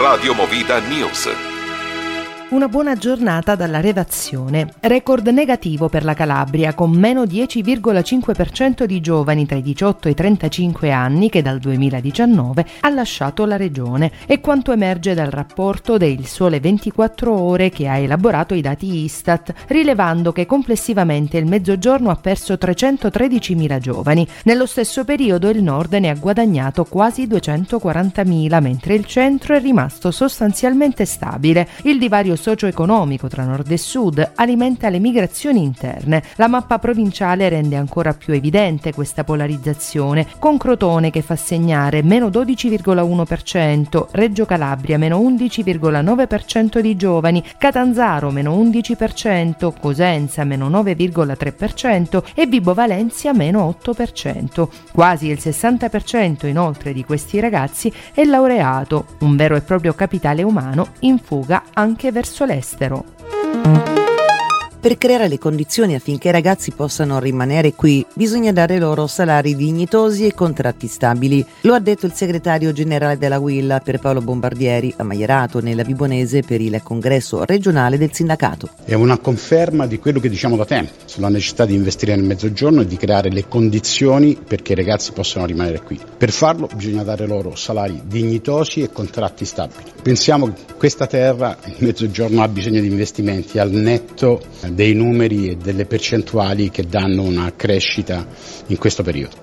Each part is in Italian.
Radio Movida News. Una buona giornata dalla redazione. Record negativo per la Calabria, con meno 10,5% di giovani tra i 18 e i 35 anni che dal 2019 ha lasciato la regione. È quanto emerge dal rapporto del Sole 24 Ore che ha elaborato i dati Istat, rilevando che complessivamente il Mezzogiorno ha perso 313.000 giovani. Nello stesso periodo il Nord ne ha guadagnato quasi 240.000, mentre il Centro è rimasto sostanzialmente stabile. Il divario socio-economico tra nord e sud alimenta le migrazioni interne. La mappa provinciale rende ancora più evidente questa polarizzazione, con Crotone che fa segnare meno 12,1%, Reggio Calabria meno 11,9% di giovani, Catanzaro meno 11%, Cosenza meno 9,3% e Vibo Valentia meno 8%. Quasi il 60% inoltre di questi ragazzi è laureato, un vero e proprio capitale umano in fuga anche verso l'estero. Per creare le condizioni affinché i ragazzi possano rimanere qui, bisogna dare loro salari dignitosi e contratti stabili. Lo ha detto il segretario generale della UIL Pierpaolo Bombardieri a Maierato, nella Vibonese, per il congresso regionale del sindacato. È una conferma di quello che diciamo da tempo, sulla necessità di investire nel Mezzogiorno e di creare le condizioni perché i ragazzi possano rimanere qui. Per farlo bisogna dare loro salari dignitosi e contratti stabili. Pensiamo che questa terra, il Mezzogiorno, ha bisogno di investimenti al netto dei numeri e delle percentuali che danno una crescita in questo periodo.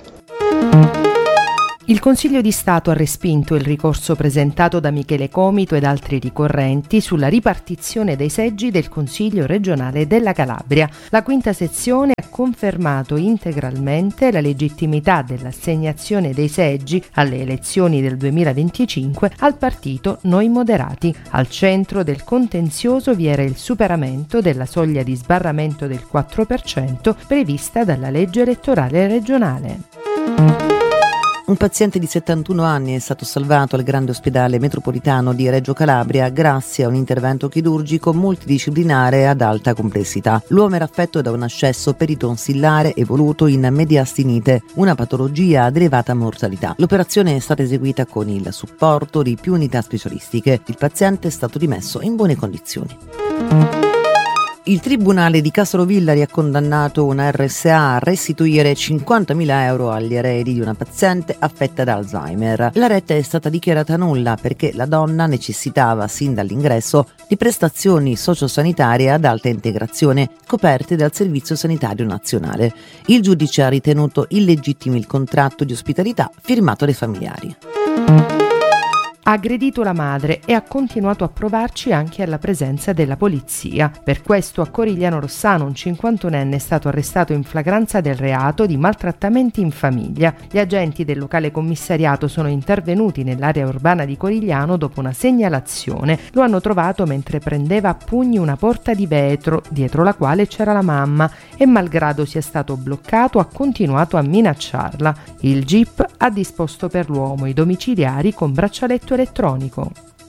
Il Consiglio di Stato ha respinto il ricorso presentato da Michele Comito ed altri ricorrenti sulla ripartizione dei seggi del Consiglio regionale della Calabria. La quinta sezione ha confermato integralmente la legittimità dell'assegnazione dei seggi alle elezioni del 2025 al partito Noi Moderati. Al centro del contenzioso vi era il superamento della soglia di sbarramento del 4% prevista dalla legge elettorale regionale. Un paziente di 71 anni è stato salvato al grande ospedale metropolitano di Reggio Calabria grazie a un intervento chirurgico multidisciplinare ad alta complessità. L'uomo era affetto da un ascesso peritonsillare evoluto in mediastinite, una patologia ad elevata mortalità. L'operazione è stata eseguita con il supporto di più unità specialistiche. Il paziente è stato rimesso in buone condizioni. Il Tribunale di Castrovillari ha condannato una RSA a restituire 50.000 euro agli eredi di una paziente affetta da Alzheimer. La retta è stata dichiarata nulla perché la donna necessitava sin dall'ingresso di prestazioni sociosanitarie ad alta integrazione coperte dal Servizio Sanitario Nazionale. Il giudice ha ritenuto illegittimo il contratto di ospitalità firmato dai familiari. Ha aggredito la madre e ha continuato a provarci anche alla presenza della polizia. Per questo a Corigliano Rossano un 51enne è stato arrestato in flagranza del reato di maltrattamenti in famiglia. Gli agenti del locale commissariato sono intervenuti nell'area urbana di Corigliano dopo una segnalazione. Lo hanno trovato mentre prendeva a pugni una porta di vetro, dietro la quale c'era la mamma, e malgrado sia stato bloccato ha continuato a minacciarla. Il GIP ha disposto per l'uomo i domiciliari con braccialetto elettronico.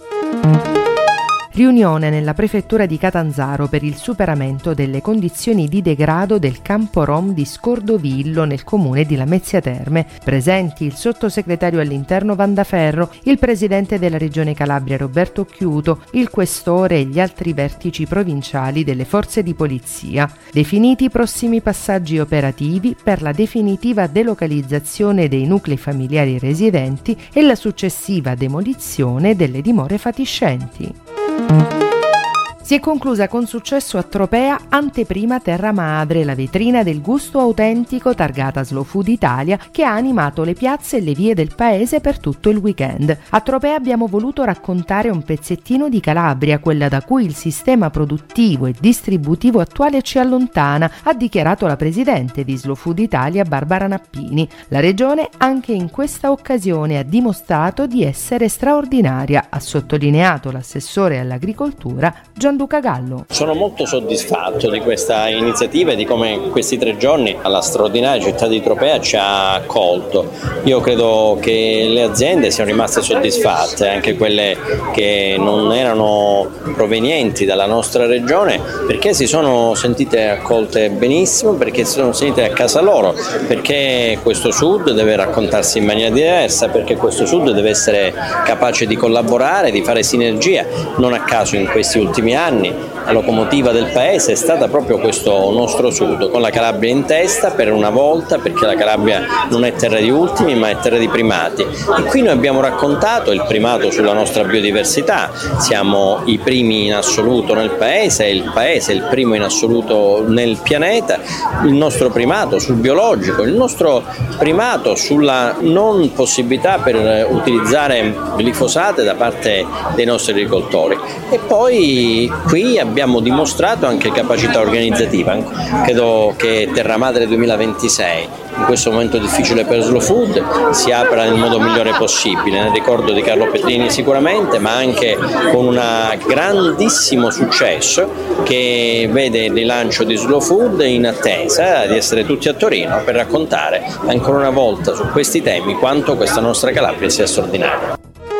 Riunione nella prefettura di Catanzaro per il superamento delle condizioni di degrado del campo Rom di Scordovillo nel comune di Lamezia Terme. Presenti il sottosegretario all'interno Vandaferro, il presidente della regione Calabria Roberto Chiuto, il questore e gli altri vertici provinciali delle forze di polizia. Definiti i prossimi passaggi operativi per la definitiva delocalizzazione dei nuclei familiari residenti e la successiva demolizione delle dimore fatiscenti. Si è conclusa con successo a Tropea Anteprima Terra Madre, la vetrina del gusto autentico targata Slow Food Italia che ha animato le piazze e le vie del paese per tutto il weekend. A Tropea abbiamo voluto raccontare un pezzettino di Calabria, quella da cui il sistema produttivo e distributivo attuale ci allontana, ha dichiarato la presidente di Slow Food Italia Barbara Nappini. La regione anche in questa occasione ha dimostrato di essere straordinaria, ha sottolineato l'assessore all'agricoltura Gianni Gianluca Gallo. Sono molto soddisfatto di questa iniziativa e di come questi 3 giorni alla straordinaria città di Tropea ci ha accolto. Io credo che le aziende siano rimaste soddisfatte, anche quelle che non erano provenienti dalla nostra regione, perché si sono sentite accolte benissimo, perché si sono sentite a casa loro, perché questo Sud deve raccontarsi in maniera diversa, perché questo Sud deve essere capace di collaborare, di fare sinergia. Non a caso in questi ultimi anni la locomotiva del paese è stata proprio questo nostro Sud, con la Calabria in testa per una volta, perché la Calabria non è terra di ultimi ma è terra di primati, e qui noi abbiamo raccontato il primato sulla nostra biodiversità. Siamo i primi in assoluto nel paese, il paese è il primo in assoluto nel pianeta, il nostro primato sul biologico, il nostro primato sulla non possibilità per utilizzare glifosate da parte dei nostri agricoltori. E poi qui abbiamo dimostrato anche capacità organizzativa. Credo che Terra Madre 2026, in questo momento difficile per Slow Food, si apra nel modo migliore possibile, nel ricordo di Carlo Petrini sicuramente, ma anche con un grandissimo successo che vede il rilancio di Slow Food, in attesa di essere tutti a Torino per raccontare ancora una volta su questi temi quanto questa nostra Calabria sia straordinaria.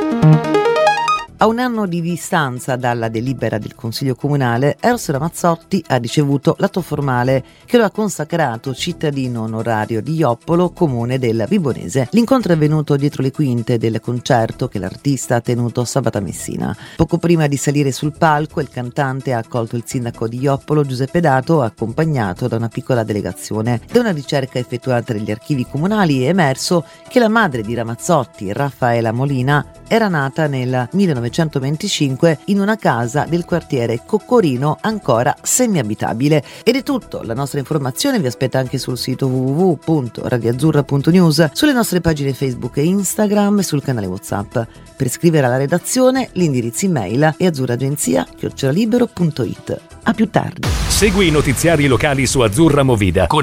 A un anno di distanza dalla delibera del Consiglio Comunale, Eros Ramazzotti ha ricevuto l'atto formale che lo ha consacrato cittadino onorario di Joppolo, comune del Vibonese. L'incontro è avvenuto dietro le quinte del concerto che l'artista ha tenuto sabato a Messina. Poco prima di salire sul palco, il cantante ha accolto il sindaco di Joppolo, Giuseppe Dato, accompagnato da una piccola delegazione. Da una ricerca effettuata negli archivi comunali è emerso che la madre di Ramazzotti, Raffaela Molina, era nata nel 1925 in una casa del quartiere Coccorino ancora semiabitabile. Ed è tutto, la nostra informazione vi aspetta anche sul sito www.radioazzurra.news, sulle nostre pagine Facebook e Instagram e sul canale WhatsApp. Per scrivere alla redazione l'indirizzo email è azzurragenzia@libero.it. A più tardi. Segui i notiziari locali su Azzurra Movida con